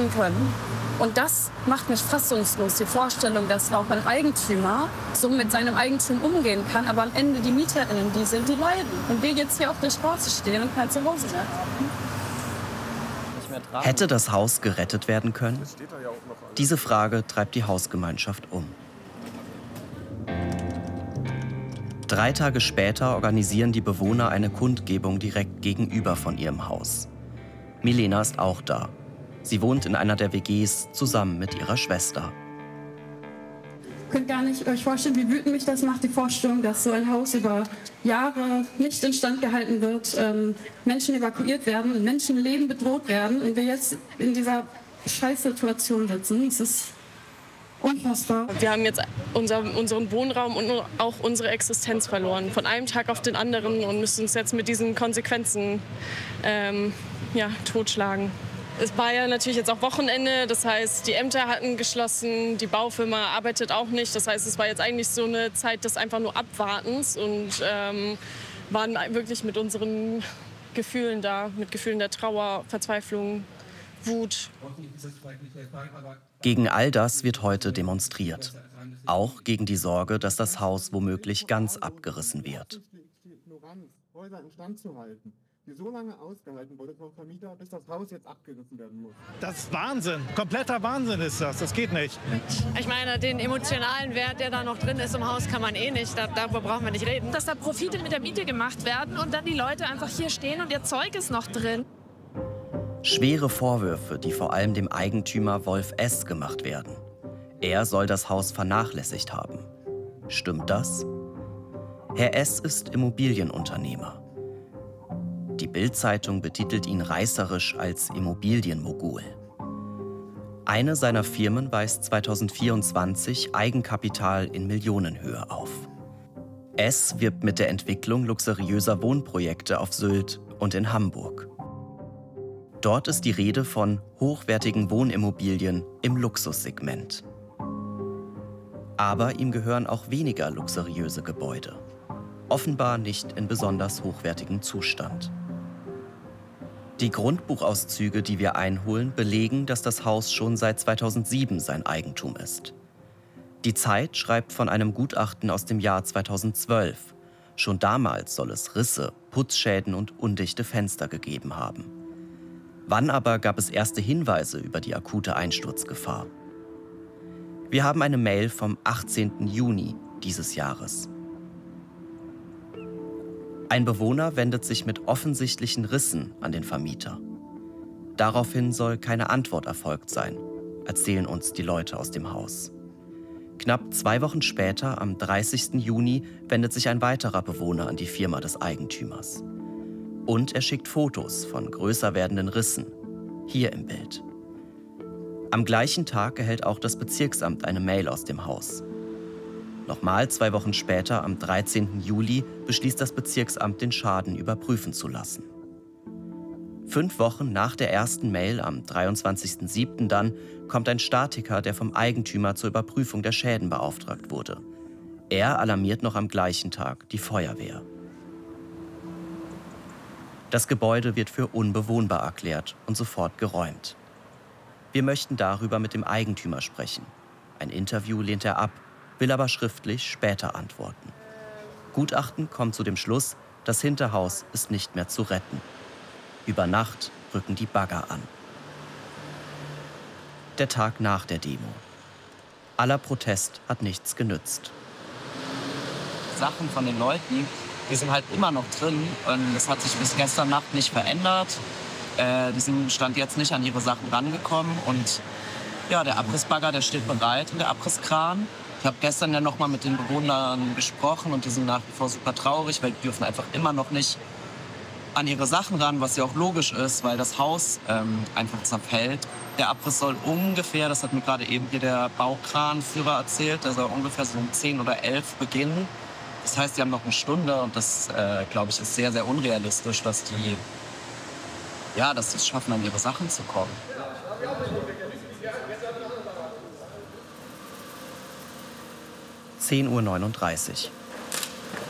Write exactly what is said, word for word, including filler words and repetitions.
retten können. Und das macht mich fassungslos, die Vorstellung, dass auch ein Eigentümer so mit seinem Eigentum umgehen kann, aber am Ende die MieterInnen, die sind, die leiden. Und wir jetzt hier auf der Straße stehen und kein Zuhause mehr haben. Hätte das Haus gerettet werden können? Diese Frage treibt die Hausgemeinschaft um. Drei Tage später organisieren die Bewohner eine Kundgebung direkt gegenüber von ihrem Haus. Milena ist auch da. Sie wohnt in einer der W Gs zusammen mit ihrer Schwester. Ihr könnt gar nicht euch vorstellen, wie wütend mich das macht, die Vorstellung, dass so ein Haus über Jahre nicht instand gehalten wird, ähm, Menschen evakuiert werden, Menschenleben bedroht werden und wir jetzt in dieser Scheißsituation sitzen. Es ist unfassbar. Wir haben jetzt unser, unseren Wohnraum und auch unsere Existenz verloren, von einem Tag auf den anderen, und müssen uns jetzt mit diesen Konsequenzen ähm, ja, totschlagen. Es war ja natürlich jetzt auch Wochenende, das heißt, die Ämter hatten geschlossen, die Baufirma arbeitet auch nicht. Das heißt, es war jetzt eigentlich so eine Zeit des einfach nur Abwartens und ähm, waren wirklich mit unseren Gefühlen da, mit Gefühlen der Trauer, Verzweiflung, Wut. Gegen all das wird heute demonstriert. Auch gegen die Sorge, dass das Haus womöglich ganz abgerissen wird. Die so lange ausgehalten wurde vom Vermieter, bis das Haus jetzt abgerissen werden muss. Das ist Wahnsinn. Kompletter Wahnsinn ist das. Das geht nicht. Ich meine, den emotionalen Wert, der da noch drin ist im Haus, kann man eh nicht. Da, darüber brauchen wir nicht reden. Dass da Profite mit der Miete gemacht werden und dann die Leute einfach hier stehen und ihr Zeug ist noch drin. Schwere Vorwürfe, die vor allem dem Eigentümer Wolf S. gemacht werden. Er soll das Haus vernachlässigt haben. Stimmt das? Herr S. ist Immobilienunternehmer. Die Bild-Zeitung betitelt ihn reißerisch als Immobilienmogul. Eine seiner Firmen weist zweitausendvierundzwanzig Eigenkapital in Millionenhöhe auf. S wirbt mit der Entwicklung luxuriöser Wohnprojekte auf Sylt und in Hamburg. Dort ist die Rede von hochwertigen Wohnimmobilien im Luxussegment. Aber ihm gehören auch weniger luxuriöse Gebäude. Offenbar nicht in besonders hochwertigem Zustand. Die Grundbuchauszüge, die wir einholen, belegen, dass das Haus schon seit zweitausendsieben sein Eigentum ist. Die Zeit schreibt von einem Gutachten aus dem Jahr zweitausendzwölf. Schon damals soll es Risse, Putzschäden und undichte Fenster gegeben haben. Wann aber gab es erste Hinweise über die akute Einsturzgefahr? Wir haben eine Mail vom achtzehnten Juni dieses Jahres. Ein Bewohner wendet sich mit offensichtlichen Rissen an den Vermieter. Daraufhin soll keine Antwort erfolgt sein, erzählen uns die Leute aus dem Haus. Knapp zwei Wochen später, am dreißigsten Juni, wendet sich ein weiterer Bewohner an die Firma des Eigentümers. Und er schickt Fotos von größer werdenden Rissen, hier im Bild. Am gleichen Tag erhält auch das Bezirksamt eine Mail aus dem Haus. Nochmal zwei Wochen später, am dreizehnten Juli, beschließt das Bezirksamt, den Schaden überprüfen zu lassen. Fünf Wochen nach der ersten Mail, am dreiundzwanzigsten siebten dann, kommt ein Statiker, der vom Eigentümer zur Überprüfung der Schäden beauftragt wurde. Er alarmiert noch am gleichen Tag die Feuerwehr. Das Gebäude wird für unbewohnbar erklärt und sofort geräumt. Wir möchten darüber mit dem Eigentümer sprechen. Ein Interview lehnt er ab, will aber schriftlich später antworten. Gutachten kommt zu dem Schluss, das Hinterhaus ist nicht mehr zu retten. Über Nacht rücken die Bagger an. Der Tag nach der Demo. Aller Protest hat nichts genützt. Sachen von den Leuten, die sind halt immer noch drin und das hat sich bis gestern Nacht nicht verändert. Äh, die sind Stand jetzt nicht an ihre Sachen rangekommen und ja, der Abrissbagger, der steht bereit und der Abrisskran. Ich habe gestern ja noch mal mit den Bewohnern gesprochen und die sind nach wie vor super traurig, weil die dürfen einfach immer noch nicht an ihre Sachen ran, was ja auch logisch ist, weil das Haus ähm, einfach zerfällt. Der Abriss soll ungefähr, das hat mir gerade eben hier der Baukranführer erzählt, der soll ungefähr so um zehn oder elf beginnen. Das heißt, die haben noch eine Stunde und das, äh, glaube ich, ist sehr, sehr unrealistisch, dass die ja, dass die es schaffen, an ihre Sachen zu kommen. zehn Uhr neununddreißig.